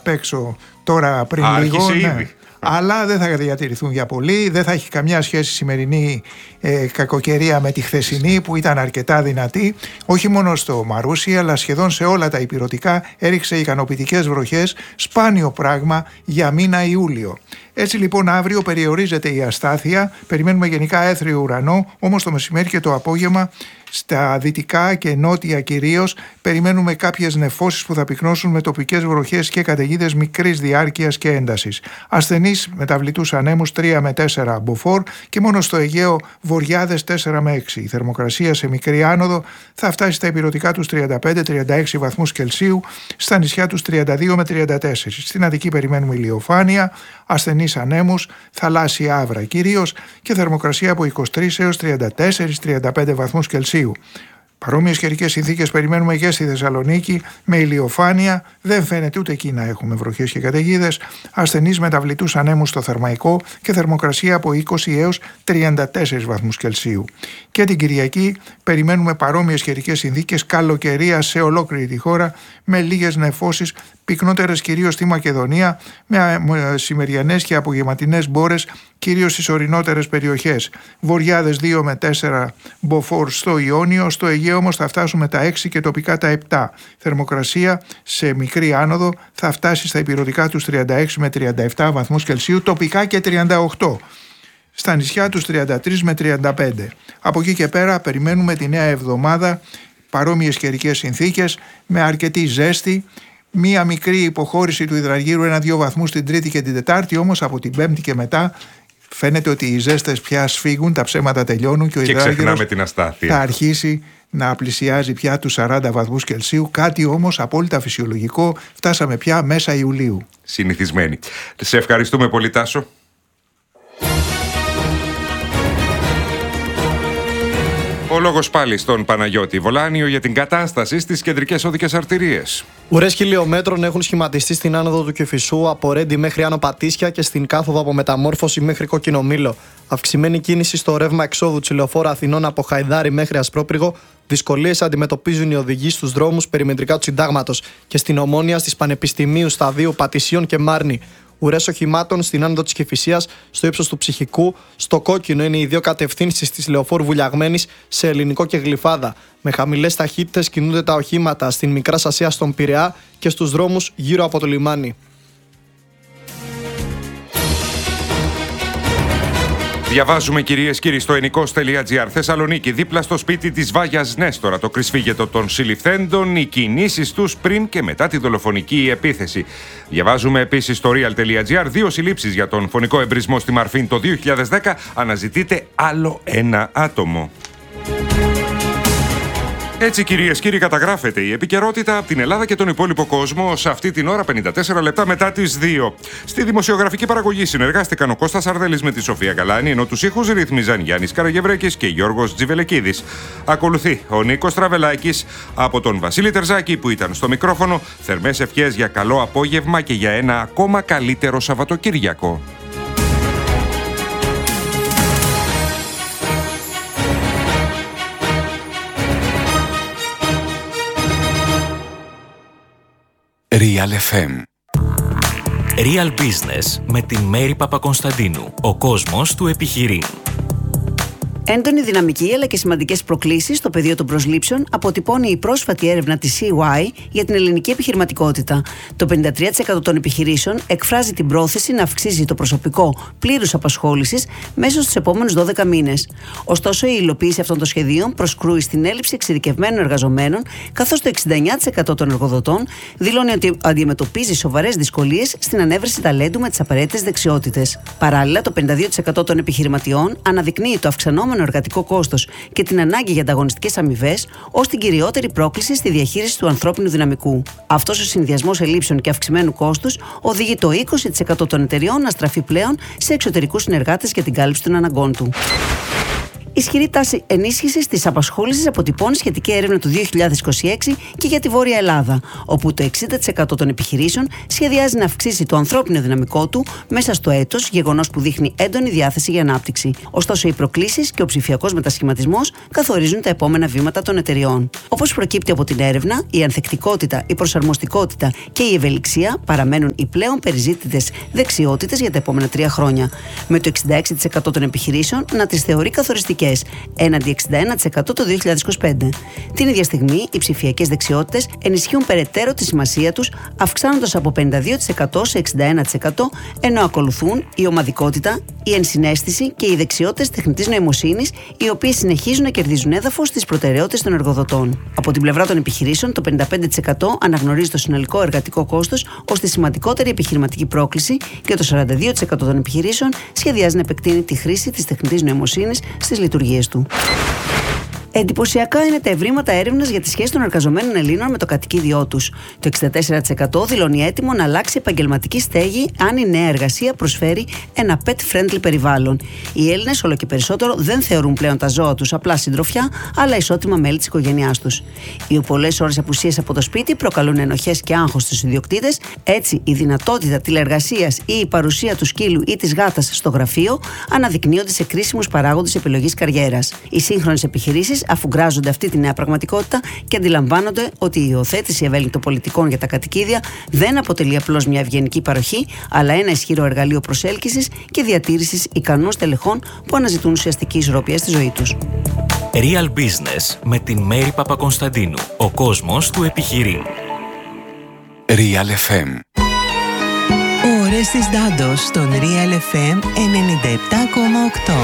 απ' έξω τώρα πριν λίγο. Ναι. Αλλά δεν θα διατηρηθούν για πολύ. Δεν θα έχει καμιά σχέση η σημερινή κακοκαιρία με τη χθεσινή που ήταν αρκετά δυνατή. Όχι μόνο στο Μαρούσι, αλλά σχεδόν σε όλα τα ηπειρωτικά έριξε ικανοποιητικές βροχές, σπάνιο πράγμα για μήνα Ιούλιο. Έτσι λοιπόν αύριο περιορίζεται η αστάθεια, περιμένουμε γενικά έθριο ουρανό, όμως το μεσημέρι και το απόγευμα στα δυτικά και νότια κυρίως περιμένουμε κάποιες νεφώσεις που θα πυκνώσουν με τοπικές βροχές και καταιγίδες μικρής διάρκειας και έντασης. Ασθενείς μεταβλητούς ανέμους 3 με 4 μποφόρ και μόνο στο Αιγαίο βοριάδες 4 με 6. Η θερμοκρασία σε μικρή άνοδο θα φτάσει στα ηπειρωτικά τους 35-36 βαθμούς Κελσίου, στα νησιά τους 32 με 34. Στην Αττική περιμένουμε ηλιοφάνεια, ασθενείς ανέμους, θαλάσσια άβρα κυρίως και θερμοκρασία από 23 έως 34-35 βαθμούς Κελσίου. Παρόμοιες καιρικές συνθήκες περιμένουμε και στη Θεσσαλονίκη με ηλιοφάνεια, δεν φαίνεται ούτε εκεί να έχουμε βροχές και καταιγίδες, ασθενείς μεταβλητούς ανέμους στο Θερμαϊκό και θερμοκρασία από 20 έως 34 βαθμούς Κελσίου. Και την Κυριακή περιμένουμε παρόμοιες καιρικές συνθήκες, καλοκαιρία σε ολόκληρη τη χώρα με λίγες νεφώσεις, πυκνότερες κυρίως στη Μακεδονία, με σημεριανές και απογευματινές μπόρες κυρίως στις ορεινότερες περιοχές. Βοριάδες 2 με 4 μποφόρ στο Ιόνιο, στο Αιγαίο όμως θα φτάσουμε τα 6 και τοπικά τα 7. Θερμοκρασία σε μικρή άνοδο θα φτάσει στα ηπειρωτικά τους 36 με 37 βαθμούς Κελσίου, τοπικά και 38. Στα νησιά τους 33 με 35. Από εκεί και πέρα περιμένουμε τη νέα εβδομάδα παρόμοιες καιρικές συνθήκες με αρκετή ζέστη. Μία μικρή υποχώρηση του υδραργύρου 1-2 βαθμούς την Τρίτη και την Τετάρτη, όμως από την Πέμπτη και μετά φαίνεται ότι οι ζέστες πια σφίγγουν, τα ψέματα τελειώνουν και ο υδράργυρος θα αρχίσει να πλησιάζει πια τους 40 βαθμούς Κελσίου, κάτι όμως απόλυτα φυσιολογικό, φτάσαμε πια μέσα Ιουλίου. Συνηθισμένοι. Σε ευχαριστούμε πολύ, Τάσο. Ο λόγος πάλι στον Παναγιώτη Βολάνιο για την κατάσταση στις κεντρικές οδικές αρτηρίες. Ουρές χιλιομέτρων έχουν σχηματιστεί στην άνοδο του Κηφισού από Ρέντι μέχρι Άνω Πατήσια και στην κάθοδο από Μεταμόρφωση μέχρι Κόκκινο Μήλο. Αυξημένη κίνηση στο ρεύμα εξόδου της Λεωφόρου Αθηνών από Χαϊδάρι μέχρι Ασπρόπυργο. Δυσκολίες αντιμετωπίζουν οι οδηγοί στους δρόμους περιμετρικά του Συντάγματος και στην Ομόνια, στις Πανεπιστημίου, Σταδίου, Πατησίων και Μάρνη. Ουρές οχημάτων στην άνοδο της Κηφισίας, στο ύψος του Ψυχικού. Στο κόκκινο είναι οι δύο κατευθύνσεις της Λεωφόρου Βουλιαγμένης σε Ελληνικό και Γλυφάδα. Με χαμηλές ταχύτητες κινούνται τα οχήματα στην Μικρά Ασία στον Πειραιά και στους δρόμους γύρω από το λιμάνι. Διαβάζουμε, κυρίες και κύριοι, στο ενικός.gr. Θεσσαλονίκη, δίπλα στο σπίτι της Βάγιας Νέστορα, το κρυσφύγετο των συλληφθέντων, οι κινήσεις τους πριν και μετά τη δολοφονική επίθεση. Διαβάζουμε επίσης στο real.gr. 2 συλλήψεις για τον φωνικό εμπρισμό στη Μαρφίν το 2010. Αναζητείται άλλο ένα άτομο. Έτσι, κυρίες και κύριοι, καταγράφεται η επικαιρότητα από την Ελλάδα και τον υπόλοιπο κόσμο σε αυτή την ώρα, 54 λεπτά μετά τις 2. Στη δημοσιογραφική παραγωγή συνεργάστηκαν ο Κώστας Αρδέλης με τη Σοφία Γαλάνη, ενώ τους ήχους ρυθμίζαν Γιάννης Καραγευρέκης και Γιώργος Τζιβελεκίδης. Ακολουθεί ο Νίκος Τραβελάκης από τον Βασίλη Τερζάκη που ήταν στο μικρόφωνο. Θερμές ευχές για καλό απόγευμα και για ένα ακόμα καλύτερο Σαββατοκύριακο. Real FM. Real Business με την Μέρη Παπακωνσταντίνου. Ο κόσμος του επιχειρήν. Έντονη δυναμική αλλά και σημαντικές προκλήσεις στο πεδίο των προσλήψεων αποτυπώνει η πρόσφατη έρευνα της CY για την ελληνική επιχειρηματικότητα. Το 53% των επιχειρήσεων εκφράζει την πρόθεση να αυξήσει το προσωπικό πλήρους απασχόλησης μέσα στους επόμενους 12 μήνες. Ωστόσο, η υλοποίηση αυτών των σχεδίων προσκρούει στην έλλειψη εξειδικευμένων εργαζομένων, καθώς το 69% των εργοδοτών δηλώνει ότι αντιμετωπίζει σοβαρές δυσκολίες στην ανέβρεση ταλέντου με τις απαραίτητες δεξιότητες. Παράλληλα, το 52% των επιχειρηματιών αναδεικνύει το αυξανόμενο εργατικό κόστος και την ανάγκη για ανταγωνιστικές αμοιβές ως την κυριότερη πρόκληση στη διαχείριση του ανθρώπινου δυναμικού. Αυτός ο συνδυασμός ελλείψεων και αυξημένου κόστους οδηγεί το 20% των εταιριών να στραφεί πλέον σε εξωτερικούς συνεργάτες για την κάλυψη των αναγκών του. Ισχυρή τάση ενίσχυσης της απασχόλησης αποτυπώνει σχετική έρευνα του 2026 και για τη Βόρεια Ελλάδα, όπου το 60% των επιχειρήσεων σχεδιάζει να αυξήσει το ανθρώπινο δυναμικό του μέσα στο έτος, γεγονός που δείχνει έντονη διάθεση για ανάπτυξη. Ωστόσο, οι προκλήσεις και ο ψηφιακός μετασχηματισμός καθορίζουν τα επόμενα βήματα των εταιριών. Όπως προκύπτει από την έρευνα, η ανθεκτικότητα, η προσαρμοστικότητα και η ευελιξία παραμένουν οι πλέον περιζήτητες δεξιότητες για τα επόμενα 3 χρόνια, με το 66% των επιχειρήσεων να τις θεωρεί καθοριστικές, έναντι 61% το 2025. Την ίδια στιγμή, οι ψηφιακές δεξιότητες ενισχύουν περαιτέρω τη σημασία τους, αυξάνοντας από 52% σε 61%, ενώ ακολουθούν η ομαδικότητα, η ενσυναίσθηση και οι δεξιότητες τεχνητής νοημοσύνης, οι οποίες συνεχίζουν να κερδίζουν έδαφος στις προτεραιότητες των εργοδοτών. Από την πλευρά των επιχειρήσεων, το 55% αναγνωρίζει το συνολικό εργατικό κόστος ως τη σημαντικότερη επιχειρηματική πρόκληση και το 42% των επιχειρήσεων σχεδιάζει να επεκτείνει τη χρήση της τεχνητής νοημοσύνης στις λειτουργίες του. Εντυπωσιακά είναι τα ευρήματα έρευνας για τη σχέση των εργαζομένων Ελλήνων με το κατοικίδιό τους. Το 64% δηλώνει έτοιμο να αλλάξει επαγγελματική στέγη αν η νέα εργασία προσφέρει ένα pet-friendly περιβάλλον. Οι Έλληνες όλο και περισσότερο δεν θεωρούν πλέον τα ζώα τους απλά συντροφιά, αλλά ισότιμα μέλη της οικογένειάς τους. Οι πολλές ώρες απουσίας από το σπίτι προκαλούν ενοχές και άγχος στους ιδιοκτήτες, έτσι η δυνατότητα τηλεεργασίας ή η παρουσία του σκύλου ή της γάτας στο γραφείο αναδεικνύονται σε κρίσιμους παράγοντες επιλογής καριέρας. Οι σύγχρονες επιχειρήσεις αφουγκράζονται αυτή τη νέα πραγματικότητα και αντιλαμβάνονται ότι η υιοθέτηση ευέλικτων πολιτικών για τα κατοικίδια δεν αποτελεί απλώς μια ευγενική παροχή, αλλά ένα ισχυρό εργαλείο προσέλκυσης και διατήρησης ικανών στελεχών που αναζητούν ουσιαστική ισορροπία στη ζωή τους. Real Business με την Μέρη Παπακονσταντίνου. Ο κόσμος του επιχειρεί. Real FM. Ώρες της Ντάντος στον Real FM 97,8.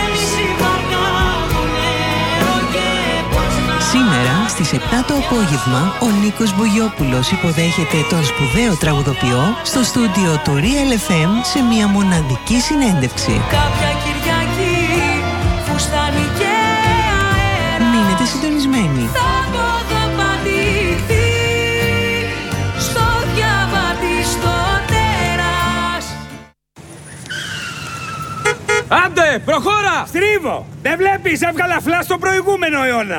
Σήμερα στις 7 το απόγευμα ο Νίκος Μπογιόπουλος υποδέχεται τον σπουδαίο τραγουδοποιό στο στούντιο του Real FM σε μια μοναδική συνέντευξη. Κάποια Κυριακή φουστάνει και αέρα. Μείνετε συντονισμένοι. Θα ποδοπατηθεί στο διαβάτη στο τέρας. Άντε, προχώρα! Στρίβω! Δεν βλέπεις, έβγαλα φλάς στο προηγούμενο αιώνα.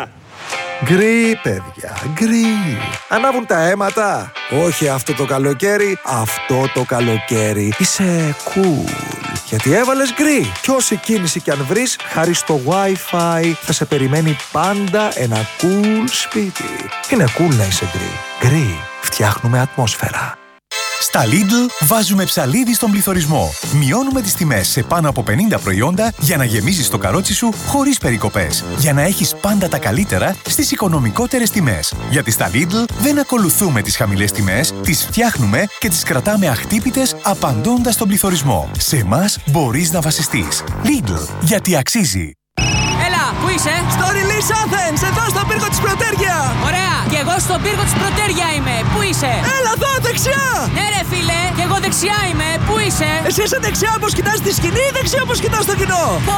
Γκρι, παιδιά, γκρι. Ανάβουν τα αίματα. Όχι αυτό το καλοκαίρι, αυτό το καλοκαίρι. Είσαι cool. Γιατί έβαλες γκρι. Κι όση κίνηση κι αν βρεις, χάρη στο Wi-Fi θα σε περιμένει πάντα ένα cool σπίτι. Είναι cool να είσαι γκρι. Γκρι. Φτιάχνουμε ατμόσφαιρα. Στα Lidl βάζουμε ψαλίδι στον πληθωρισμό. Μειώνουμε τις τιμές σε πάνω από 50 προϊόντα για να γεμίζεις το καρότσι σου χωρίς περικοπές. Για να έχεις πάντα τα καλύτερα στις οικονομικότερες τιμές. Γιατί στα Lidl δεν ακολουθούμε τις χαμηλές τιμές, τις φτιάχνουμε και τις κρατάμε αχτύπητες απαντώντας στον πληθωρισμό. Σε εμάς μπορείς να βασιστείς. Lidl, γιατί αξίζει. Έλα, πού είσαι? Στο Release Athens, εδώ στον πύργο της Πρωτέργεια. Ωραία, και εγώ στον πύργο της Πρωτέργεια είμαι. Πού είσαι? Έλα εδώ, δεξιά. Ναι ρε φίλε, και εγώ δεξιά είμαι. Πού είσαι? Εσύ είσαι δεξιά όπως κοιτάς τη σκηνή ή δεξιά όπως κοιτάς το κοινό? Πω,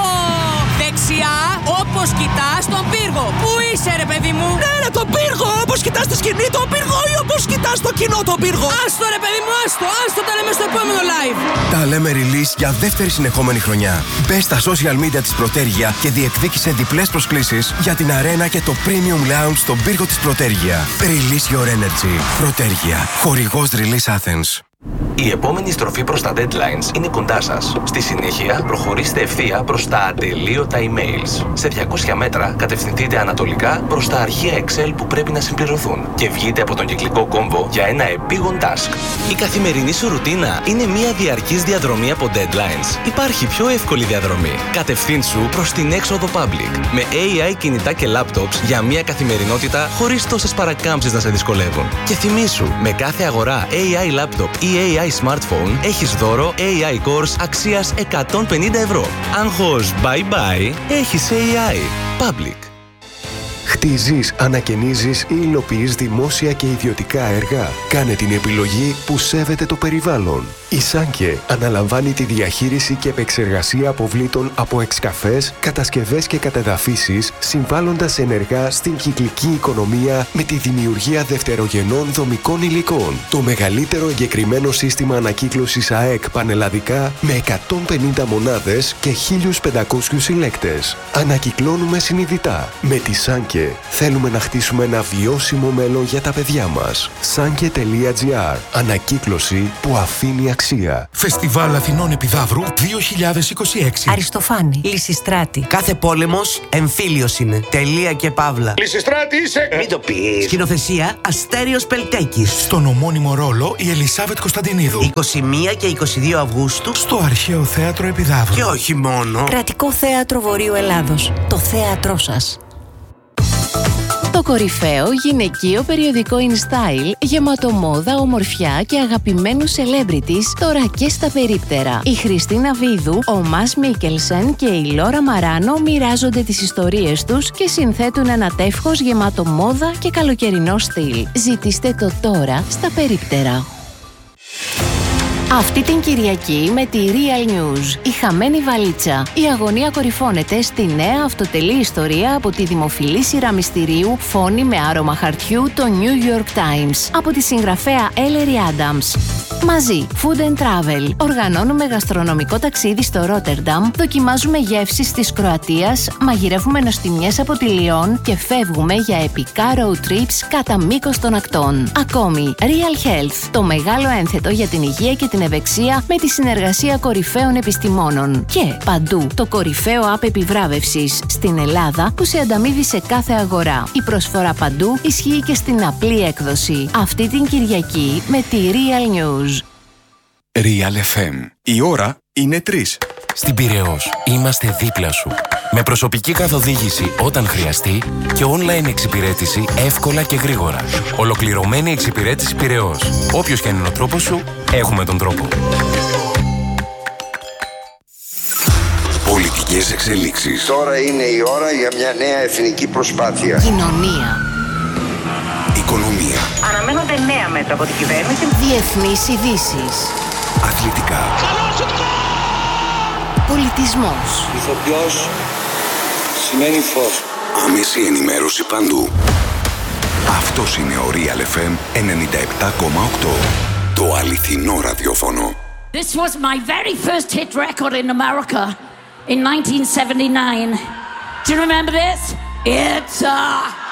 δεξιά όπως κοιτάς τον πύργο. Πού είσαι ρε παιδί μου? Ναι ρε, τον πύργο, όπως κοιτάς τη σκηνή τον πύργο ή όπως κοιτάς το κοινό τον πύργο? Άστο ρε παιδί μου, άστο τα λέμε στο επόμενο live. Τα λέμε release για δεύτερη συνεχόμενη χρονιά. Μπες στα social media της Πρωτέργεια και διεκδίκησε διπλές προσκλήσεις για την αρένα και το premium lounge στον πύργο της Πρωτέργεια. Release your energy. Πρωτέργεια. Χορηγός Release Athens. Η επόμενη στροφή προς τα deadlines είναι κοντά σας. Στη συνέχεια, προχωρήστε ευθεία προς τα ατελείωτα emails. Σε 200 μέτρα, κατευθυνθείτε ανατολικά προς τα αρχεία Excel που πρέπει να συμπληρωθούν και βγείτε από τον κυκλικό κόμβο για ένα επίγον task. Η καθημερινή σου ρουτίνα είναι μια διαρκής διαδρομή από deadlines. Υπάρχει πιο εύκολη διαδρομή. Κατευθύνσου προς την έξοδο public. Με AI κινητά και laptops για μια καθημερινότητα χωρίς τόσες παρακάμψεις να σε δυσκολεύουν. Και θυμήσου, με κάθε αγορά AI laptop ή AI smartphone έχεις δώρο AI Course αξίας 150 ευρώ. Άγχος bye bye, έχεις AI. Public. Χτίζεις, ανακαινίζεις ή υλοποιείς δημόσια και ιδιωτικά έργα. Κάνε την επιλογή που σέβεται το περιβάλλον. Η Σάνκε αναλαμβάνει τη διαχείριση και επεξεργασία αποβλήτων από εξκαφές, κατασκευές και κατεδαφίσεις, συμβάλλοντας ενεργά στην κυκλική οικονομία με τη δημιουργία δευτερογενών δομικών υλικών. Το μεγαλύτερο εγκεκριμένο σύστημα ανακύκλωσης ΑΕΚ πανελλαδικά με 150 μονάδες και 1.500 συλλέκτες. Ανακυκλώνουμε συνειδητά. Με τη Σάνκε θέλουμε να χτίσουμε ένα βιώσιμο μέλλον για τα παιδιά μας. Sanke.gr. Ανακύκλωση που αφήνει αξία. Φεστιβάλ Αθηνών Επιδαύρου 2026. Αριστοφάνη. Λυσιστράτη. Κάθε πόλεμος εμφύλιος είναι. Τελεία και παύλα. Λυσιστράτη είσαι. Μην το πεις. Σκηνοθεσία Αστέριος Πελτέκης. Στον ομώνυμο ρόλο η Ελισάβετ Κωνσταντινίδου. 21 και 22 Αυγούστου. Στο Αρχαίο Θέατρο Επιδαύρου. Και όχι μόνο. Κρατικό Θέατρο Βορείου Ελλάδος. Το θέατρό σας. Το κορυφαίο γυναικείο περιοδικό InStyle, γεμάτο μόδα, ομορφιά και αγαπημένους celebrities, τώρα και στα περίπτερα. Η Χριστίνα Βίδου, ο Μας Μίκελσεν και η Λόρα Μαράνο μοιράζονται τις ιστορίες τους και συνθέτουν ένα τεύχος γεμάτο μόδα και καλοκαιρινό στυλ. Ζητήστε το τώρα στα περίπτερα. Αυτή την Κυριακή με τη Real News, η χαμένη βαλίτσα. Η αγωνία κορυφώνεται στη νέα αυτοτελή ιστορία από τη δημοφιλή σειρά μυστηρίου Φόνη με άρωμα χαρτιού, το New York Times, από τη συγγραφέα Ellery Adams. Μαζί, Food and Travel, οργανώνουμε γαστρονομικό ταξίδι στο Ρότερνταμ, δοκιμάζουμε γεύσεις της Κροατίας, μαγειρεύουμε νοστιμιές από τη Λιόν και φεύγουμε για επικά road trips κατά μήκος των ακτών. Ακόμη, Real Health, το μεγάλο ένθετο για την υγεία και την ευεξία με τη συνεργασία κορυφαίων επιστημόνων. Και παντού, το κορυφαίο app επιβράβευσης στην Ελλάδα που σε ανταμείβει σε κάθε αγορά. Η προσφορά παντού ισχύει και στην απλή έκδοση. Αυτή την Κυριακή με τη Real News. Real FM. Η ώρα είναι 3. Στην Πειραιώς είμαστε δίπλα σου. Με προσωπική καθοδήγηση όταν χρειαστεί και online εξυπηρέτηση εύκολα και γρήγορα. Ολοκληρωμένη εξυπηρέτηση Πειραιώς. Όποιος και αν είναι ο τρόπος σου, έχουμε τον τρόπο. Πολιτικές εξελίξεις. Τώρα είναι η ώρα για μια νέα εθνική προσπάθεια. Κοινωνία. Οικονομία. Αναμένονται νέα μέτρα από την κυβέρνηση. Διεθνείς ειδήσεις. Αθλητικά. Πολιτισμός. Ηθοποιός σημαίνει φως. Άμεση ενημέρωση παντού. Αυτός είναι ο Real FM 97,8. Το αληθινό ραδιόφωνο. This was my very first hit record in America in 1979. Do you remember this? It's a